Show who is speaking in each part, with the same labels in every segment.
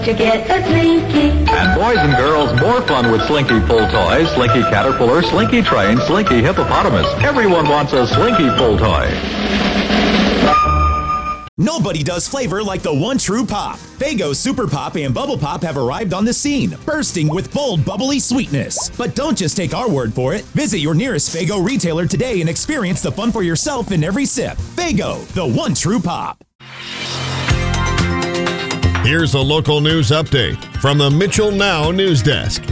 Speaker 1: To get a Slinky.
Speaker 2: And boys and girls, more fun with Slinky pull toys. Slinky Caterpillar, Slinky Train, Slinky Hippopotamus. Everyone wants a Slinky pull toy.
Speaker 3: Nobody does flavor like the one true pop. Faygo Super Pop and Bubble Pop have arrived on the scene, bursting with bold, bubbly sweetness. But don't just take our word for it. Visit your nearest Faygo retailer today and experience the fun for yourself in every sip. Faygo, the one true pop.
Speaker 4: Here's a local news update from the Mitchell Now News Desk.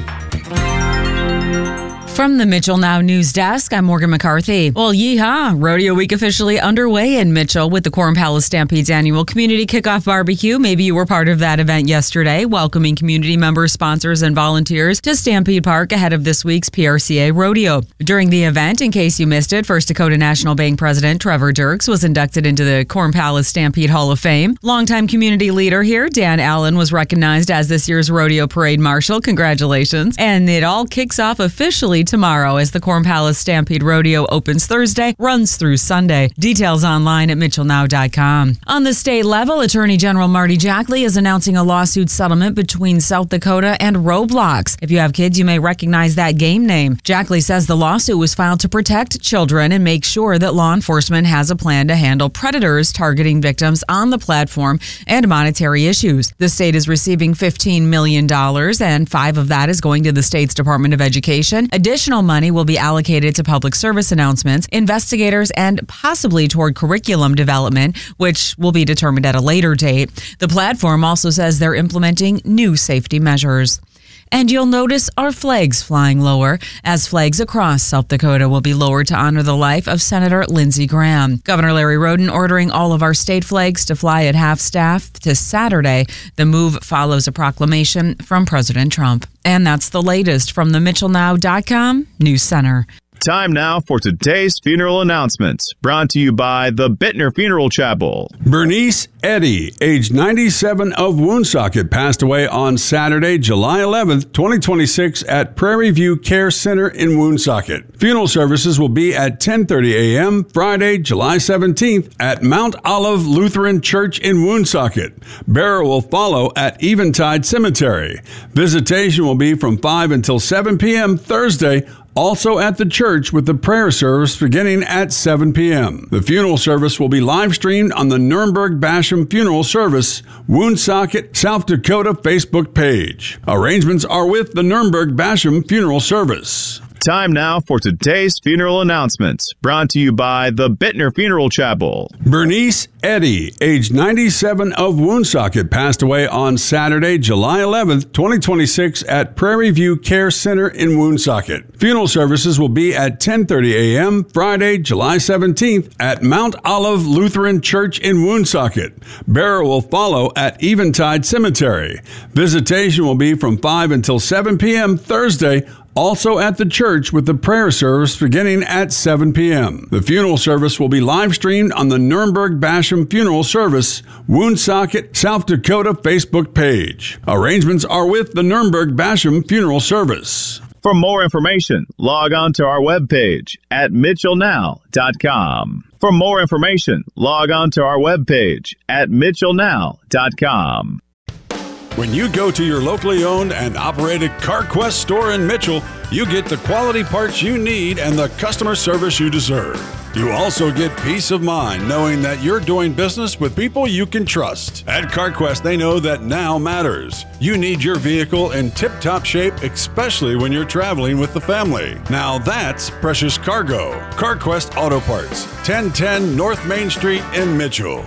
Speaker 5: From the Mitchell Now News Desk, I'm Morgan McCarthy. Well, yeehaw! Rodeo Week officially underway in Mitchell with the Corn Palace Stampede's annual community kickoff barbecue. Maybe you were part of that event yesterday, welcoming community members, sponsors, and volunteers to Stampede Park ahead of this week's PRCA Rodeo. During the event, in case you missed it, First Dakota National Bank President Trevor Dirks was inducted into the Corn Palace Stampede Hall of Fame. Longtime community leader here, Dan Allen, was recognized as this year's rodeo parade marshal. Congratulations. And it all kicks off officially tomorrow as the Corn Palace Stampede Rodeo opens Thursday, runs through Sunday. Details online at mitchellnow.com. On the state level, Attorney General Marty Jackley is announcing a lawsuit settlement between South Dakota and Roblox. If you have kids, you may recognize that game name. Jackley says the lawsuit was filed to protect children and make sure that law enforcement has a plan to handle predators targeting victims on the platform and monetary issues. The state is receiving $15 million, and $5 of that is going to the state's Department of Education. Additional money will be allocated to public service announcements, investigators, and possibly toward curriculum development, which will be determined at a later date. The platform also says they're implementing new safety measures. And you'll notice our flags flying lower, as flags across South Dakota will be lowered to honor the life of Senator Lindsey Graham. Governor Larry Roden ordering all of our state flags to fly at half-staff to Saturday. The move follows a proclamation from President Trump. And that's the latest from the MitchellNow.com News Center.
Speaker 6: Time now for today's funeral announcements, brought to you by the Bittner Funeral Chapel.
Speaker 7: Bernice Eddy, age 97 of Woonsocket, passed away on Saturday, July 11th, 2026 at Prairie View Care Center in Woonsocket. Funeral services will be at 10:30 a.m. Friday, July 17th at Mount Olive Lutheran Church in Woonsocket. Burial will follow at Eventide Cemetery. Visitation will be from 5 until 7 p.m. Thursday, also at the church, with the prayer service beginning at 7 p.m. The funeral service will be live streamed on the Nuremberg Basham Funeral Service, Woonsocket, South Dakota Facebook page. Arrangements are with the Nuremberg Basham Funeral Service.
Speaker 6: Time now for today's funeral announcements, brought to you by the Bittner Funeral Chapel.
Speaker 7: Bernice Eddy, age 97 of Woonsocket, passed away on Saturday, July 11th, 2026 at Prairie View Care Center in Woonsocket. Funeral services will be at 10:30 a.m. Friday, July 17th at Mount Olive Lutheran Church in Woonsocket. Burial will follow at Eventide Cemetery. Visitation will be from 5 until 7 p.m. Thursday, also at the church, with the prayer service beginning at 7 p.m. The funeral service will be live streamed on the Nuremberg Basham Funeral Service, Woonsocket, South Dakota Facebook page. Arrangements are with the Nuremberg Basham Funeral Service.
Speaker 6: For more information, log on to our webpage at mitchellnow.com. For more information, log on to our webpage at mitchellnow.com.
Speaker 7: When you go to your locally owned and operated CarQuest store in Mitchell, you get the quality parts you need and the customer service you deserve. You also get peace of mind knowing that you're doing business with people you can trust. At CarQuest, they know that now matters. You need your vehicle in tip-top shape, especially when you're traveling with the family. Now that's precious cargo. CarQuest Auto Parts, 1010 North Main Street in Mitchell.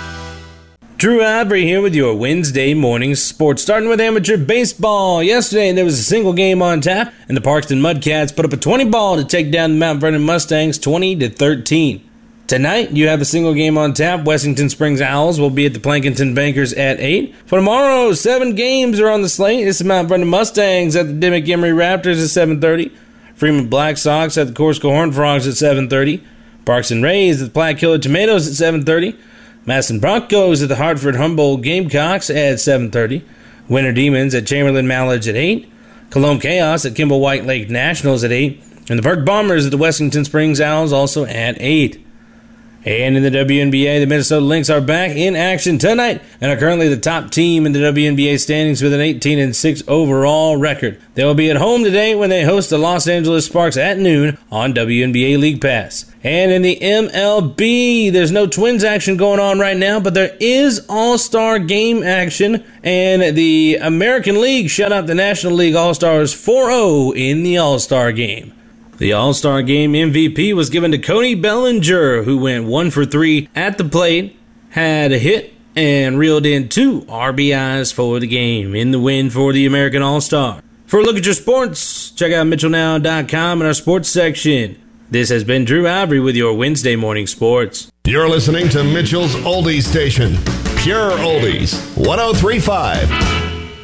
Speaker 8: Drew Avery here with your Wednesday morning sports, starting with amateur baseball. Yesterday there was a single game on tap, and the Parkston Mudcats put up a 20 ball to take down the Mount Vernon Mustangs 20-13. Tonight you have a single game on tap. Wessington Springs Owls will be at the Plankinton Bankers at 8. For tomorrow, 7 games are on the slate. It's the Mount Vernon Mustangs at the Dimmick Emery Raptors at 7:30. Freeman Black Sox at the Corsica Horned Frogs at 7:30. Parkson Rays at the Platte Killer Tomatoes at 7:30. Madison Broncos at the Hartford Humboldt Gamecocks at 7:30. Winter Demons at Chamberlain Mallards at 8. Cologne Chaos at Kimball White Lake Nationals at 8. And the Burke Bombers at the Wessington Springs Owls also at 8. And in the WNBA, the Minnesota Lynx are back in action tonight and are currently the top team in the WNBA standings with an 18-6 overall record. They will be at home today when they host the Los Angeles Sparks at noon on WNBA League Pass. And in the MLB, there's no Twins action going on right now, but there is All-Star Game action, and the American League shut out the National League All-Stars 4-0 in the All-Star Game. The All-Star Game MVP was given to Cody Bellinger, who went 1 for 3 at the plate, had a hit, and reeled in 2 RBIs for the game in the win for the American All-Star. For a look at your sports, check out MitchellNow.com in our sports section. This has been Drew Avery with your Wednesday Morning Sports.
Speaker 4: You're listening to Mitchell's Oldies Station. Pure Oldies, 103.5.